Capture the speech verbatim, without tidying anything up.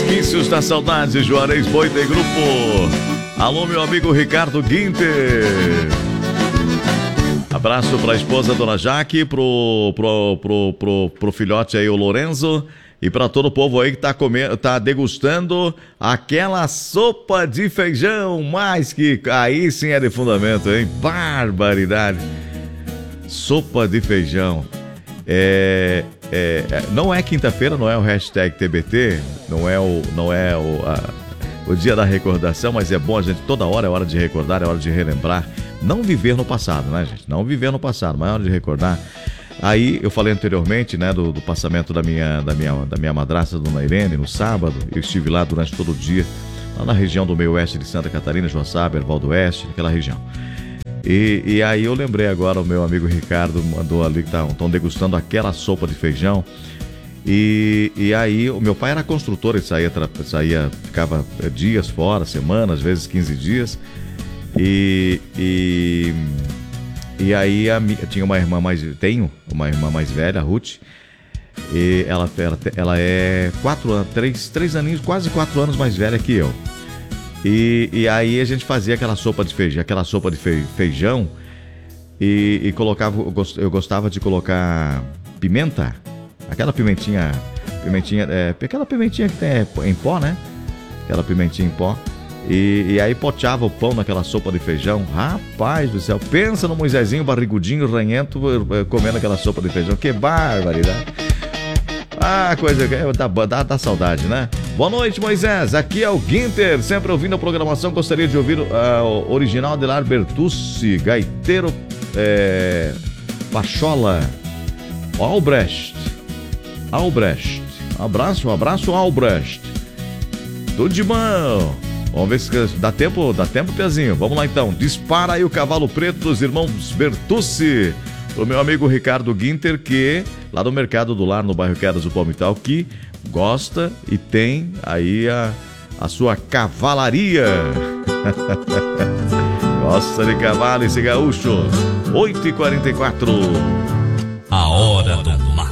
Resquícios da Saudade, Juarez Boita e Grupo. Alô, meu amigo Ricardo Guinter. Abraço pra esposa Dona Jaque, pro, pro, pro, pro, pro filhote aí, o Lorenzo. E pra todo o povo aí que tá, comendo, tá degustando aquela sopa de feijão. Mais que aí sim é de fundamento, hein? Barbaridade. Sopa de feijão. É, é, não é quinta-feira, não é o hashtag T B T, não é o, não é o, a, o dia da recordação, mas é bom a gente, toda hora é hora de recordar, é hora de relembrar, não viver no passado, né, gente? Não viver no passado, mas é hora de recordar. Aí eu falei anteriormente, né, do, do passamento da minha, da minha, da minha madrasta, Dona Irene, no sábado. Eu estive lá durante todo o dia, lá na região do meio oeste de Santa Catarina, Joaçaba, Ervaldo Oeste, naquela região. E, e aí eu lembrei agora, o meu amigo Ricardo mandou ali que estão degustando aquela sopa de feijão. E, e aí o meu pai era construtor, ele saía, saía, ficava dias fora, semanas, às vezes quinze dias. E, e, e aí a, tinha uma irmã mais, tenho uma irmã mais velha, a Ruth. E ela, ela, ela é quatro anos, três, três aninhos, quase quatro anos mais velha que eu. E, e aí a gente fazia aquela sopa de feijão, aquela sopa de feijão e, e colocava, eu gostava de colocar pimenta, aquela pimentinha, pimentinha, é, aquela pimentinha que tem em pó, né? Aquela pimentinha em pó. E, e aí poteava o pão naquela sopa de feijão. Rapaz do céu, pensa no Moisésinho barrigudinho, ranhento, comendo aquela sopa de feijão. Que barbaridade! Ah, coisa que dá, dá, dá saudade, né? Boa noite, Moisés. Aqui é o Guinter, sempre ouvindo a programação. Gostaria de ouvir uh, o original Adelar Bertucci, gaiteiro é, Pachola, Albrecht. Albrecht. Abraço, abraço, Albrecht. Tudo de bom. Vamos ver se dá tempo, dá tempo, Piazinho. Vamos lá então. Dispara aí o cavalo preto dos irmãos Bertucci. O meu amigo Ricardo Guinter, que lá do Mercado do Lar, no bairro Quedas do Palmital, que gosta e tem aí a, a sua cavalaria. Gosta de cavalo esse gaúcho. oito e quarenta e quatro. A hora do mar.